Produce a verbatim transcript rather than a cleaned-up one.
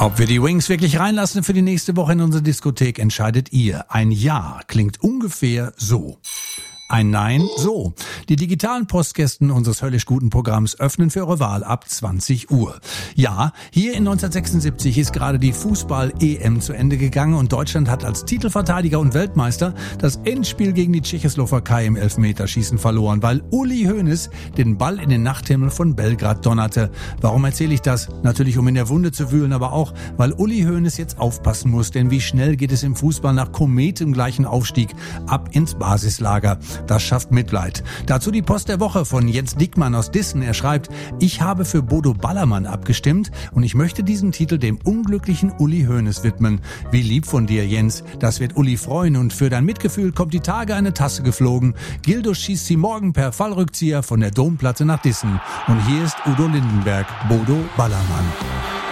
Ob wir die Wings wirklich reinlassen für die nächste Woche in unsere Diskothek, entscheidet ihr. Ein Ja klingt ungefähr so. Ein Nein, so. Die digitalen Postkästen unseres höllisch guten Programms öffnen für eure Wahl ab zwanzig Uhr. Ja, hier in neunzehnhundertsechsundsiebzig ist gerade die Fußball-E M zu Ende gegangen und Deutschland hat als Titelverteidiger und Weltmeister das Endspiel gegen die Tschechoslowakei im Elfmeterschießen verloren, weil Uli Hoeneß den Ball in den Nachthimmel von Belgrad donnerte. Warum erzähle ich das? Natürlich, um in der Wunde zu wühlen, aber auch, weil Uli Hoeneß jetzt aufpassen muss, denn wie schnell geht es im Fußball nach kometengleichen Aufstieg ab ins Basislager. Das schafft Mitleid. Dazu die Post der Woche von Jens Dickmann aus Dissen. Er schreibt, ich habe für Bodo Ballermann abgestimmt und ich möchte diesen Titel dem unglücklichen Uli Hoeneß widmen. Wie lieb von dir, Jens. Das wird Uli freuen und für dein Mitgefühl kommt die Tage eine Tasse geflogen. Gildo schießt sie morgen per Fallrückzieher von der Domplatte nach Dissen. Und hier ist Udo Lindenberg, Bodo Ballermann.